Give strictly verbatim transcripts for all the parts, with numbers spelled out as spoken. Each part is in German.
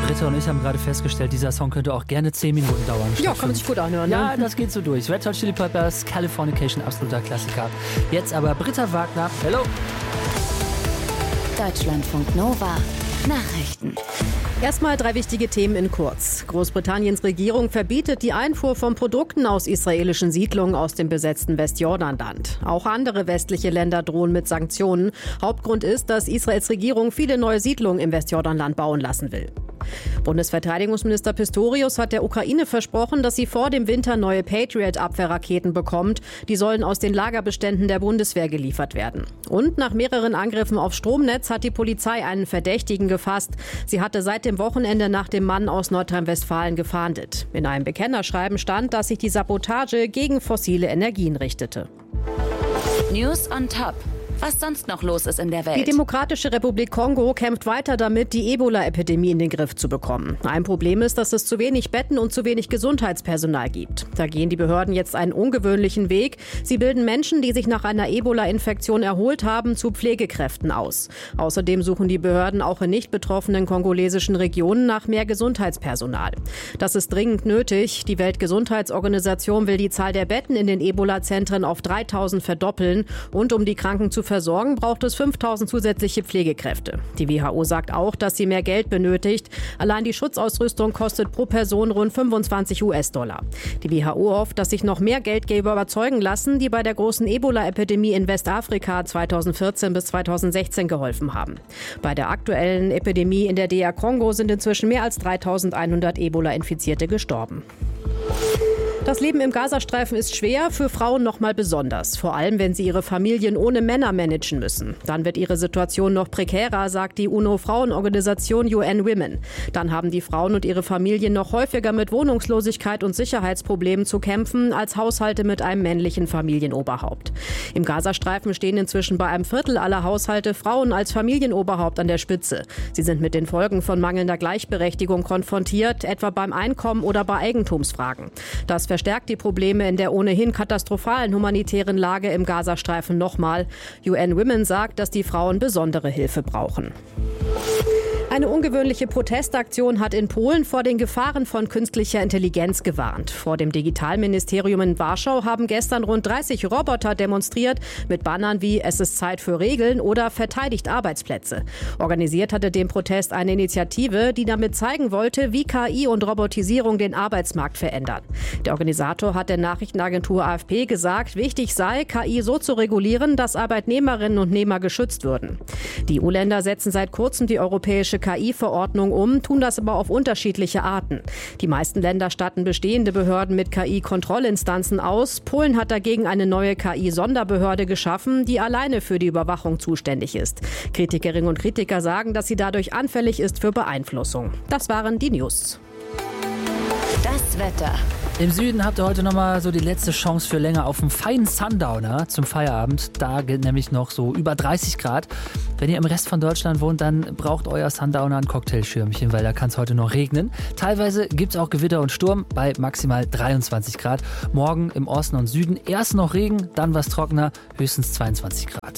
Britta und ich haben gerade festgestellt, dieser Song könnte auch gerne zehn Minuten dauern. Ja, kann man sich gut anhören. Ne? Ja, das geht so durch. Red Hot Chili Peppers, Californication, absoluter Klassiker. Jetzt aber Britta Wagner. Hello. Deutschlandfunk Nova. Nachrichten. Erstmal drei wichtige Themen in kurz. Großbritanniens Regierung verbietet die Einfuhr von Produkten aus israelischen Siedlungen aus dem besetzten Westjordanland. Auch andere westliche Länder drohen mit Sanktionen. Hauptgrund ist, dass Israels Regierung viele neue Siedlungen im Westjordanland bauen lassen will. Bundesverteidigungsminister Pistorius hat der Ukraine versprochen, dass sie vor dem Winter neue Patriot-Abwehrraketen bekommt. Die sollen aus den Lagerbeständen der Bundeswehr geliefert werden. Und nach mehreren Angriffen auf Stromnetz hat die Polizei einen Verdächtigen gefasst. Sie hatte seit dem Wochenende nach dem Mann aus Nordrhein-Westfalen gefahndet. In einem Bekennerschreiben stand, dass sich die Sabotage gegen fossile Energien richtete. News on Top. Was sonst noch los ist in der Welt. Die Demokratische Republik Kongo kämpft weiter damit, die Ebola-Epidemie in den Griff zu bekommen. Ein Problem ist, dass es zu wenig Betten und zu wenig Gesundheitspersonal gibt. Da gehen die Behörden jetzt einen ungewöhnlichen Weg. Sie bilden Menschen, die sich nach einer Ebola-Infektion erholt haben, zu Pflegekräften aus. Außerdem suchen die Behörden auch in nicht betroffenen kongolesischen Regionen nach mehr Gesundheitspersonal. Das ist dringend nötig. Die Weltgesundheitsorganisation will die Zahl der Betten in den Ebola-Zentren auf dreitausend verdoppeln. Und um die Kranken zu versorgen, braucht es fünftausend zusätzliche Pflegekräfte. Die W H O sagt auch, dass sie mehr Geld benötigt. Allein die Schutzausrüstung kostet pro Person rund fünfundzwanzig US-Dollar. Die W H O hofft, dass sich noch mehr Geldgeber überzeugen lassen, die bei der großen Ebola-Epidemie in Westafrika zweitausendvierzehn bis zweitausendsechzehn geholfen haben. Bei der aktuellen Epidemie in der D R Kongo sind inzwischen mehr als dreitausendeinhundert Ebola-Infizierte gestorben. Das Leben im Gazastreifen ist schwer, für Frauen noch mal besonders. Vor allem, wenn sie ihre Familien ohne Männer managen müssen. Dann wird ihre Situation noch prekärer, sagt die UNO-Frauenorganisation U N Women. Dann haben die Frauen und ihre Familien noch häufiger mit Wohnungslosigkeit und Sicherheitsproblemen zu kämpfen, als Haushalte mit einem männlichen Familienoberhaupt. Im Gazastreifen stehen inzwischen bei einem Viertel aller Haushalte Frauen als Familienoberhaupt an der Spitze. Sie sind mit den Folgen von mangelnder Gleichberechtigung konfrontiert, etwa beim Einkommen oder bei Eigentumsfragen. Das verstärkt die Probleme in der ohnehin katastrophalen humanitären Lage im Gazastreifen nochmal. U N Women sagt, dass die Frauen besondere Hilfe brauchen. Eine ungewöhnliche Protestaktion hat in Polen vor den Gefahren von künstlicher Intelligenz gewarnt. Vor dem Digitalministerium in Warschau haben gestern rund dreißig Roboter demonstriert mit Bannern wie "Es ist Zeit für Regeln" oder "Verteidigt Arbeitsplätze". Organisiert hatte den Protest eine Initiative, die damit zeigen wollte, wie K I und Robotisierung den Arbeitsmarkt verändern. Der Organisator hat der Nachrichtenagentur A F P gesagt, wichtig sei, K I so zu regulieren, dass Arbeitnehmerinnen und Nehmer geschützt würden. Die E U-Länder setzen seit kurzem die europäische K I-Verordnung um, tun das aber auf unterschiedliche Arten. Die meisten Länder statten bestehende Behörden mit K I-Kontrollinstanzen aus. Polen hat dagegen eine neue K I-Sonderbehörde geschaffen, die alleine für die Überwachung zuständig ist. Kritikerinnen und Kritiker sagen, dass sie dadurch anfällig ist für Beeinflussung. Das waren die News. Das Wetter. Im Süden habt ihr heute nochmal so die letzte Chance für länger auf einen feinen Sundowner zum Feierabend. Da gilt nämlich noch so über dreißig Grad. Wenn ihr im Rest von Deutschland wohnt, dann braucht euer Sundowner ein Cocktailschirmchen, weil da kann es heute noch regnen. Teilweise gibt es auch Gewitter und Sturm bei maximal dreiundzwanzig Grad. Morgen im Osten und Süden erst noch Regen, dann was trockener, höchstens zweiundzwanzig Grad.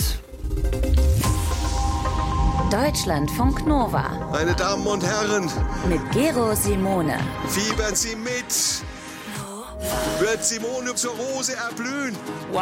Deutschlandfunk Nova. Meine Damen und Herren, Mit Gero Simone. fiebern Sie mit. Wird Simone zur Rose erblühen? Wow.